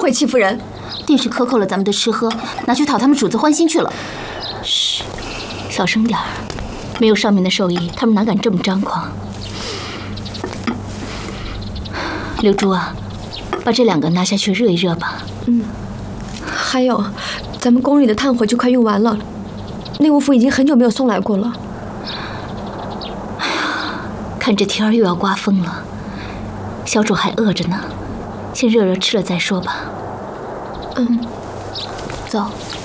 会欺负人， 定是克扣了咱们的吃喝，拿去讨他们主子欢心去了。嘘，小声点儿，没有上面的授意，他们哪敢这么张狂？刘珠啊，把这2个拿下去热一热吧。 还有，咱们宫里的炭火就快用完了，内务府已经很久没有送来过了。 哎呀，看这天儿又要刮风了，小主还饿着呢，先热热吃了再说吧。 嗯， 走。